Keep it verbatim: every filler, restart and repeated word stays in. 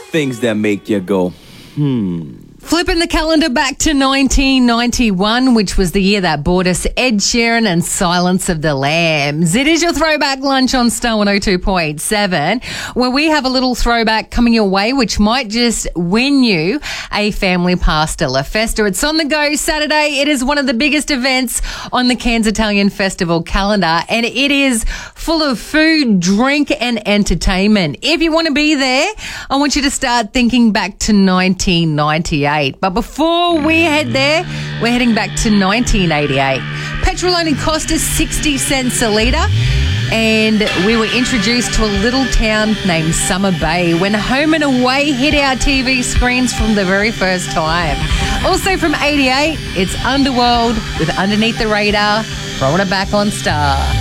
Things that make you go, hmm. Flipping the calendar back to nineteen ninety-one, which was the year that brought us Ed Sheeran and Silence of the Lambs. It is your throwback lunch on Star one oh two point seven, where we have a little throwback coming your way, which might just win you a family pasta La Festa. It's on the go Saturday. It is one of the biggest events on the Cairns Italian Festival calendar, and it is full of food, drink, and entertainment. If you want to be there, I want you to start thinking back to nineteen ninety-eight. But before we head there, we're heading back to nineteen eighty-eight. Petrol only cost us sixty cents a litre, and we were introduced to a little town named Summer Bay when Home and Away hit our T V screens from the very first time. Also from eighty-eight, it's Underworld with Underneath the Radar, throwing it back on Star.